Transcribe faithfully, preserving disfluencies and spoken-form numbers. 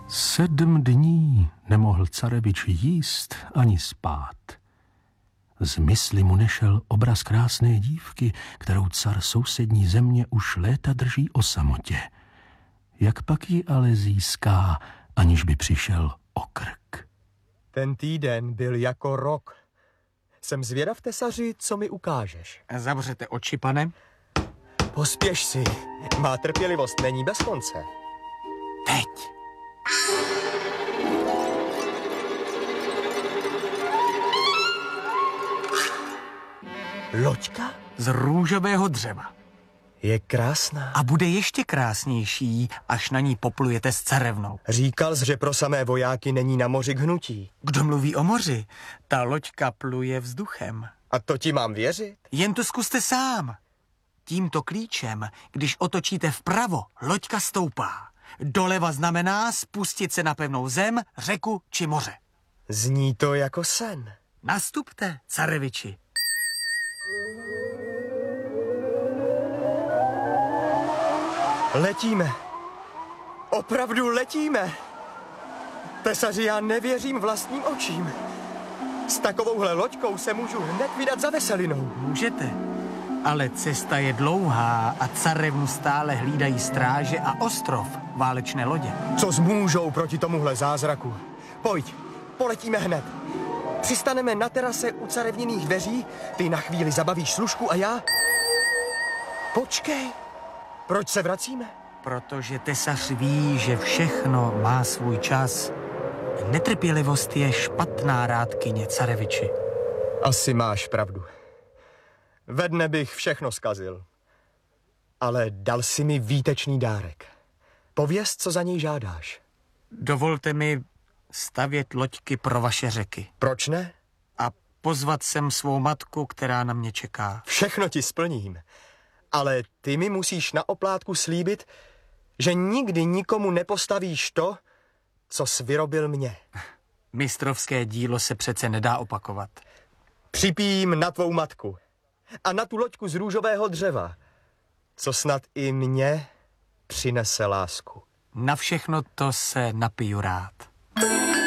Sedm dní nemohl carevič jíst ani spát. Z mysli mu nešel obraz krásné dívky, kterou car sousední země už léta drží o samotě. Jak pak ji ale získá, aniž by přišel o krk? Ten týden byl jako rok. Jsem zvědav, tesaři, co mi ukážeš. Zavřete oči, pane. Pospěš si. Má trpělivost není bez konce. Teď. Loďka? Z růžového dřeva. Je krásná. A bude ještě krásnější, až na ní poplujete s carevnou. Říkal jsi, že pro samé vojáky není na moři k hnutí. Kdo mluví o moři? Ta loďka pluje vzduchem. A to ti mám věřit? Jen to zkuste sám. Tímto klíčem, když otočíte vpravo, loďka stoupá. Doleva znamená spustit se na pevnou zem, řeku či moře. Zní to jako sen. Nastupte, careviči. Letíme. Opravdu letíme. Tesaři, já nevěřím vlastním očím. S takovouhle loďkou se můžu hned vydat za veselinou. Můžete, ale cesta je dlouhá a carevnu stále hlídají stráže a ostrov, válečné lodě. Co zmůžou proti tomuhle zázraku? Pojď, poletíme hned. Přistaneme na terase u carevněných dveří, ty na chvíli zabavíš služku a já... Počkej, proč se vracíme? Protože tesař ví, že všechno má svůj čas. Netrpělivost je špatná rádkyně, careviči. Asi máš pravdu. Ve dne bych všechno zkazil. Ale dal si mi výtečný dárek. Pověz, co za něj žádáš. Dovolte mi stavět loďky pro vaše řeky. Proč ne? A pozvat sem svou matku, která na mě čeká. Všechno ti splním. Ale ty mi musíš na oplátku slíbit, že nikdy nikomu nepostavíš to, co jsi vyrobil mě. Mistrovské dílo se přece nedá opakovat. Připijím na tvou matku a na tu loďku z růžového dřeva, co snad i mě přinese lásku. Na všechno to se napiju rád.